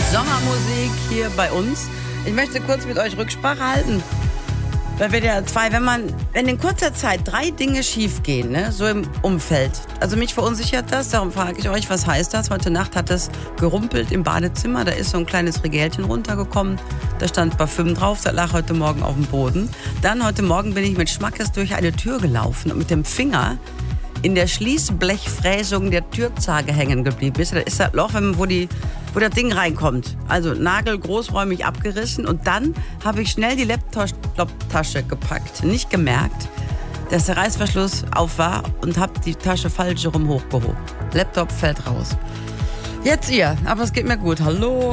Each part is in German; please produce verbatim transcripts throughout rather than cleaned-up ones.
Sommermusik hier bei uns. Ich möchte kurz mit euch Rücksprache halten. Weil wir ja zwei, wenn man, wenn in kurzer Zeit drei Dinge schief gehen, ne, so im Umfeld. Also mich verunsichert das, darum frage ich euch, was heißt das? Heute Nacht hat es gerumpelt im Badezimmer, da ist so ein kleines Regälchen runtergekommen, da stand Parfüm drauf, das lag heute Morgen auf dem Boden. Dann heute Morgen bin ich mit Schmackes durch eine Tür gelaufen und mit dem Finger in der Schließblechfräsung der Türzage hängen geblieben. Wisst ihr, da ist das Loch, wo, die, wo das Ding reinkommt. Also Nagel großräumig abgerissen und dann habe ich schnell die Laptop-Tasche gepackt. Nicht gemerkt, dass der Reißverschluss auf war und habe die Tasche falsch rum hochgehoben. Laptop fällt raus. Jetzt ihr, aber es geht mir gut. Hallo.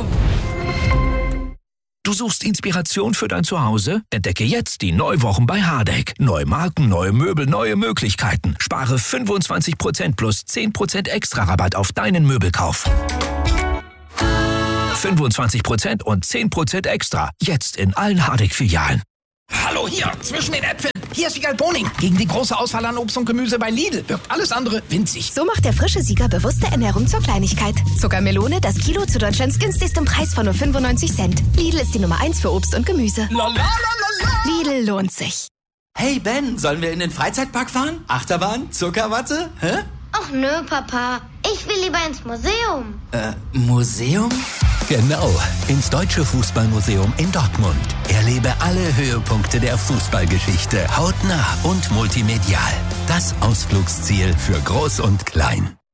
Du suchst Inspiration für dein Zuhause? Entdecke jetzt die Neuwochen bei Hardegg. Neue Marken, neue Möbel, neue Möglichkeiten. Spare fünfundzwanzig Prozent plus zehn Prozent extra Rabatt auf deinen Möbelkauf. fünfundzwanzig Prozent und zehn Prozent extra. Jetzt in allen Hardegg-Filialen. Hallo hier, zwischen den Äpfeln. Hier ist Siegal Boning. Gegen die große Auswahl an Obst und Gemüse bei Lidl wirkt alles andere winzig. So macht der frische Sieger bewusste Ernährung zur Kleinigkeit. Zuckermelone, das Kilo zu Deutschlands günstigstem Preis von nur fünfundneunzig Cent. Lidl ist die Nummer eins für Obst und Gemüse. Lalalala. Lidl lohnt sich. Hey Ben, sollen wir in den Freizeitpark fahren? Achterbahn? Zuckerwatte? Hä? Ach nö, Papa. Ich will lieber ins Museum. Äh, Museum? Genau, ins Deutsche Fußballmuseum in Dortmund. Erlebe alle Höhepunkte der Fußballgeschichte hautnah und multimedial. Das Ausflugsziel für Groß und Klein.